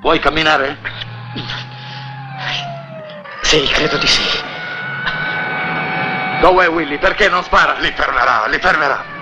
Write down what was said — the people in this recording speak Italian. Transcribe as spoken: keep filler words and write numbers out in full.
Puoi camminare? Sì, credo di sì. Dov'è Willy? Perché non spara? Li fermerà, li fermerà.